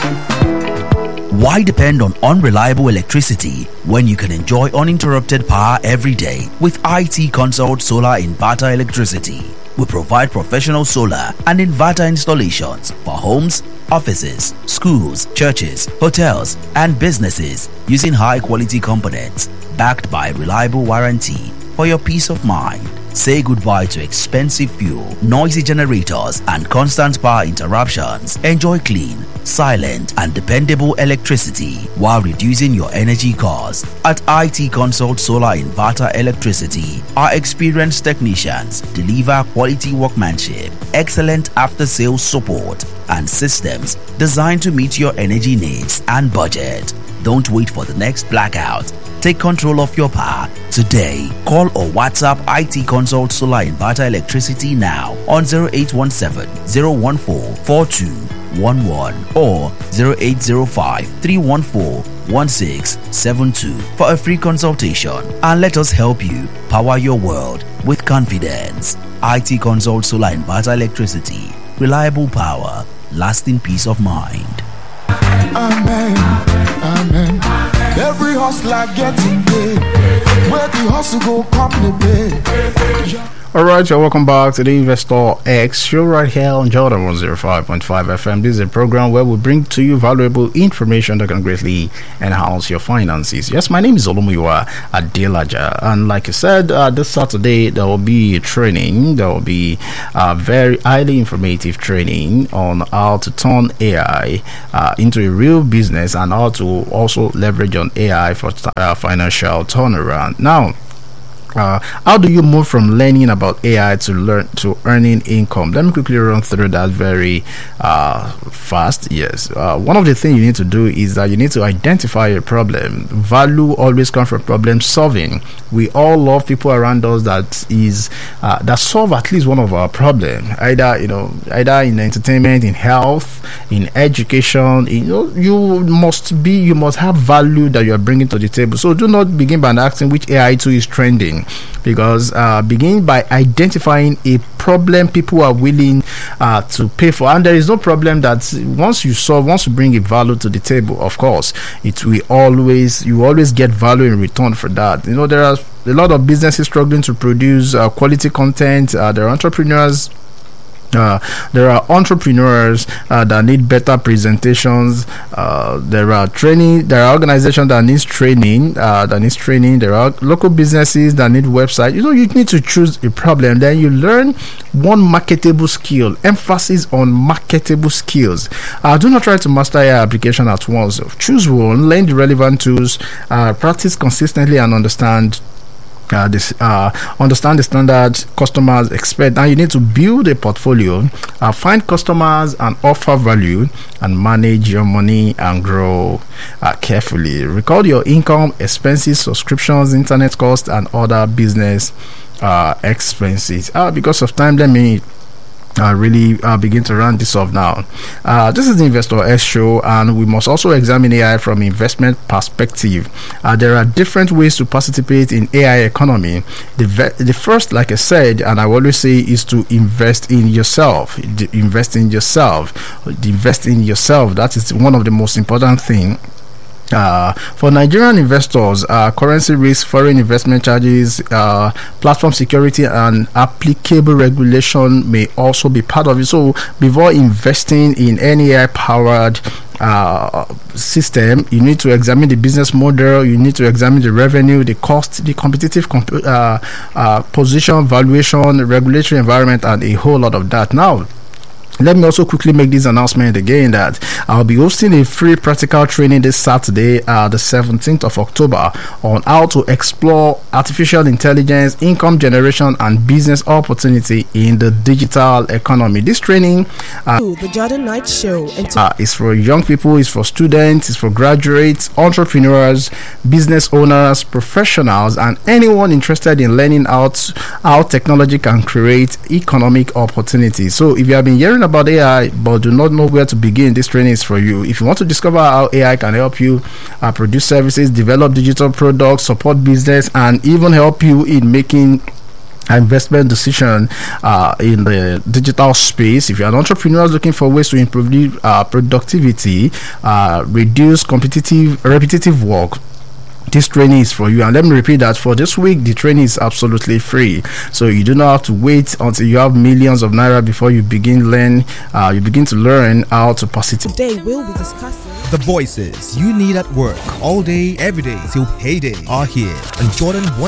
Why depend on unreliable electricity when you can enjoy uninterrupted power every day with IT Consult Solar Inverter Electricity? We provide professional solar and inverter installations for homes, offices, schools, churches, hotels, and businesses using high-quality components backed by reliable warranty for your peace of mind. Say goodbye to expensive fuel, noisy generators, and constant power interruptions. Enjoy clean, silent, and dependable electricity while reducing your energy costs. At IT Consult Solar Inverter Electricity, our experienced technicians deliver quality workmanship, excellent after-sales support, and systems designed to meet your energy needs and budget. Don't wait for the next blackout. Take control of your power today. Call or WhatsApp IT Consult Solar Inverter Electricity now on 0817-014-4211 or 0805-314-1672 for a free consultation, and let us help you power your world with confidence. IT Consult Solar Inverter Electricity. Reliable power, lasting peace of mind. Amen, amen. Every hustler getting paid. Where the hustle go, company pay. Alright, so welcome back to the Investor X show right here on Jordan 105.5 FM. This is a program where we bring to you valuable information that can greatly enhance your finances. Yes, my name is Olumuyiwa Adelaja, and like I said, this Saturday there will be a training. There will be a very highly informative training on how to turn AI into a real business and how to also leverage on AI for financial turnaround. Now, how do you move from learning about AI to earning income? Let me quickly run through that very fast. Yes, one of the things you need to do is that you need to identify a problem. Value always comes from problem solving. We all love people around us that solve at least one of our problems. Either in entertainment, in health, in education. You must have value that you are bringing to the table. So do not begin by asking which AI tool is trending, because begin by identifying a problem people are willing to pay for. And there is no problem that once you bring a value to the table, of course you always get value in return for that. There are a lot of businesses struggling to produce quality content. There are entrepreneurs that need better presentations. There are organizations that needs training. There are local businesses that need websites. You need to choose a problem. Then you learn one marketable skill. Emphasis on marketable skills. Do not try to master your application at once. Choose one. Learn the relevant tools. Practice consistently and understand the standards customers expect. Now you need to build a portfolio, find customers and offer value, and manage your money and grow carefully. Record your income, expenses, subscriptions, internet costs, and other business expenses. Because of time, let me really begin to round this off now. This is the Investor X show, and we must also examine AI from investment perspective. There are different ways to participate in AI economy. The first, like I said, and I always say, is to invest in yourself. Invest in yourself. That is one of the most important things. For Nigerian investors, currency risk, foreign investment charges, platform security, and applicable regulation may also be part of it. So before investing in any AI-powered system, you need to examine the business model, you need to examine the revenue, the cost, the competitive position, valuation, regulatory environment, and a whole lot of that. Now, let me also quickly make this announcement again that I'll be hosting a free practical training this Saturday, the 17th of October, on how to explore artificial intelligence, income generation, and business opportunity in the digital economy. This training the Jordan Knight Show is for young people, it's for students, it's for graduates, entrepreneurs, business owners, professionals, and anyone interested in learning how technology can create economic opportunities. So if you have been hearing about AI but do not know where to begin, this training is for you. If you want to discover how AI can help you produce services, develop digital products, support business, and even help you in making investment decision in the digital space. If you're an entrepreneur looking for ways to improve productivity, reduce repetitive work, this training is for you. And let me repeat that for this week, the training is absolutely free. So you do not have to wait until you have millions of naira before you begin to learn how to positive. Today we'll be discussing the voices you need at work all day, every day till payday are here on Jordan 1